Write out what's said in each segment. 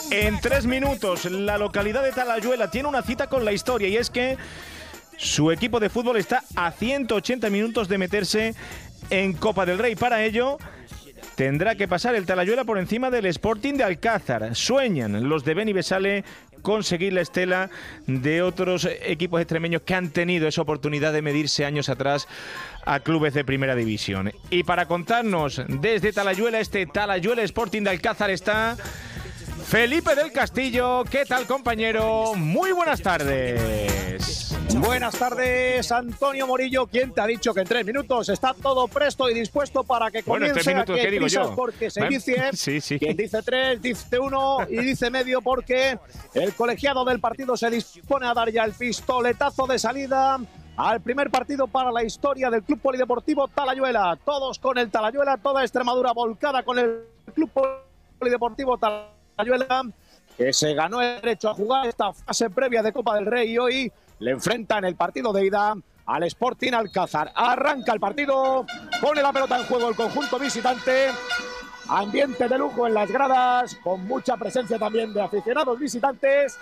En 3 minutos, la localidad de Talayuela tiene una cita con la historia y es que su equipo de fútbol está a 180 minutos de meterse en Copa del Rey. Para ello, tendrá que pasar el Talayuela por encima del Sporting de Alcázar. Sueñan los de Beni Besale conseguir la estela de otros equipos extremeños que han tenido esa oportunidad de medirse años atrás a clubes de primera división. Y para contarnos desde Talayuela, este Talayuela Sporting de Alcázar, está Felipe del Castillo. ¿Qué tal, compañero? Muy buenas tardes. Buenas tardes, Antonio Morillo. ¿Quién te ha dicho que en 3 minutos está todo presto y dispuesto para que comience? Bueno, en 3 minutos, ¿qué digo yo? Porque se dice, sí. Quien dice 3, dice 1 y dice medio, porque el colegiado del partido se dispone a dar ya el pistoletazo de salida al primer partido para la historia del Club Polideportivo Talayuela. Todos con el Talayuela, toda Extremadura volcada con el Club Polideportivo Talayuela, que se ganó el derecho a jugar esta fase previa de Copa del Rey y hoy le enfrenta en el partido de ida al Sporting Alcázar. Arranca el partido, pone la pelota en juego el conjunto visitante. Ambiente de lujo en las gradas, con mucha presencia también de aficionados visitantes.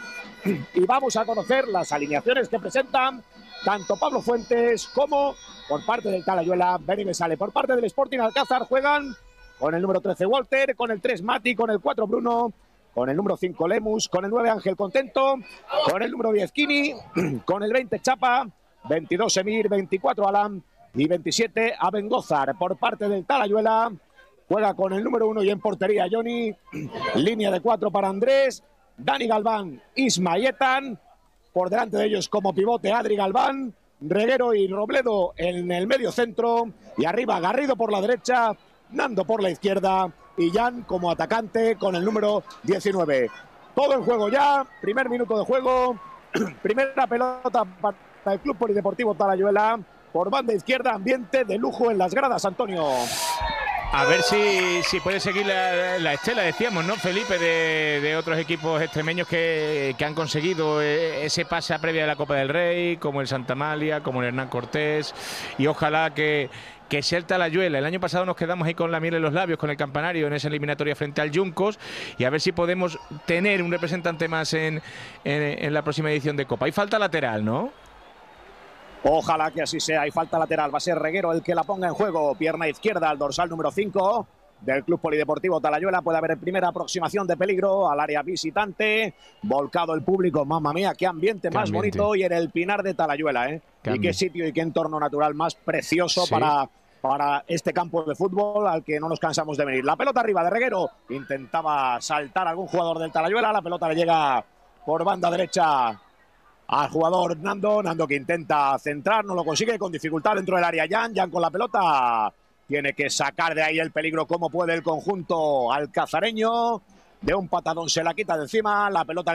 Y vamos a conocer las alineaciones que presentan tanto Pablo Fuentes como, por parte del Talayuela, Beni Besale. Por parte del Sporting Alcázar juegan con el número 13 Walter, con el 3 Mati, con el 4 Bruno, con el número 5 Lemus, con el 9 Ángel Contento, con el número 10 Kini, con el 20 Chapa, 22 Emir, 24 Alam y 27 Abengozar. Por parte del Talayuela juega con el número 1 y en portería Johnny, línea de 4 para Andrés, Dani Galván, Isma y Etan, por delante de ellos como pivote Adri Galván, Reguero y Robledo en el medio centro y arriba Garrido por la derecha, Nando por la izquierda y Jan como atacante con el número 19. Todo en juego ya, primer minuto de juego, primera pelota para el Club Polideportivo Talayuela. Por banda izquierda, ambiente de lujo en las gradas, Antonio. A ver si puede seguir la estela, decíamos, ¿no, Felipe? De otros equipos extremeños que han conseguido ese pase a previa de la Copa del Rey, como el Santa Amalia, como el Hernán Cortés, y ojalá que sea el Talayuela. El año pasado nos quedamos ahí con la miel en los labios, con el campanario en esa eliminatoria frente al Juncos, y a ver si podemos tener un representante más en la próxima edición de Copa. Hay falta lateral, ¿no? Ojalá que así sea. Hay falta lateral. Va a ser Reguero el que la ponga en juego. Pierna izquierda al dorsal número 5 del Club Polideportivo Talayuela. Puede haber primera aproximación de peligro al área visitante. Volcado el público. Mamma mía, qué ambiente más bonito. Y en el Pinar de Talayuela, ¿eh? Y qué sitio y qué entorno natural más precioso, sí, para este campo de fútbol al que no nos cansamos de venir. La pelota arriba de Reguero. Intentaba saltar algún jugador del Talayuela. La pelota le llega por banda derecha al jugador Nando que intenta centrar, no lo consigue, con dificultad dentro del área. Jan con la pelota tiene que sacar de ahí el peligro como puede el conjunto alcazareño. De un patadón se la quita de encima, la pelota